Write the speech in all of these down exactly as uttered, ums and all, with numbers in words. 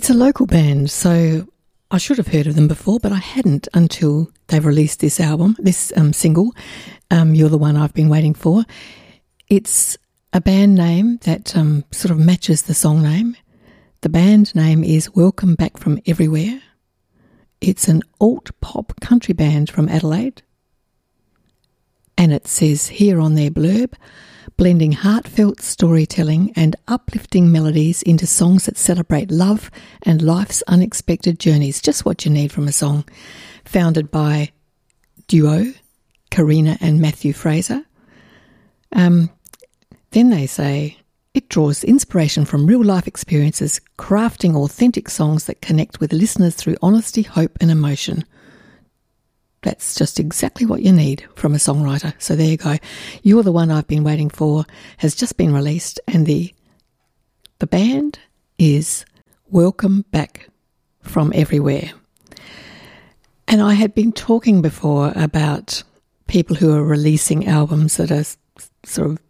It's a local band, so I should have heard of them before, but I hadn't until they've released this album, this um, single, um, You're the One I've Been Waiting For. It's a band name that um, sort of matches the song name. The band name is Welcome Back From Everywhere. It's an alt-pop country band from Adelaide. And it says here on their blurb, blending heartfelt storytelling and uplifting melodies into songs that celebrate love and life's unexpected journeys. Just what you need from a song. Founded by duo Karina and Matthew Fraser. Um, then they say, it draws inspiration from real-life experiences, crafting authentic songs that connect with listeners through honesty, hope and emotion. That's just exactly what you need from a songwriter. So there you go. You're the One I've Been Waiting For has just been released, and the the band is Welcome Back From Everywhere. And I had been talking before about people who are releasing albums that are sort of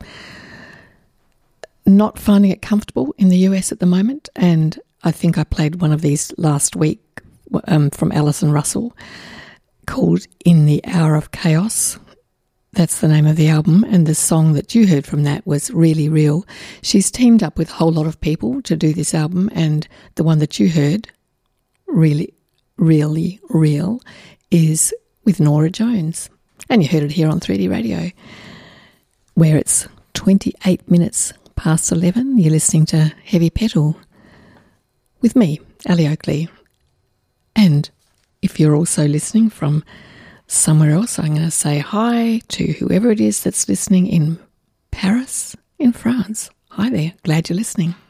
not finding it comfortable in the U S at the moment, and I think I played one of these last week um, from Alison Russell, called In the Hour of Chaos. That's the name of the album, and the song that you heard from that was Really Real. She's teamed up with a whole lot of people to do this album, and the one that you heard, Really, Really Real, is with Norah Jones. And you heard it here on three D Radio, where it's twenty-eight minutes past eleven. You're listening to Heavy Petal with me, Ali Oakley. And if you're also listening from somewhere else, I'm going to say hi to whoever it is that's listening in Paris, in France. Hi there, glad you're listening.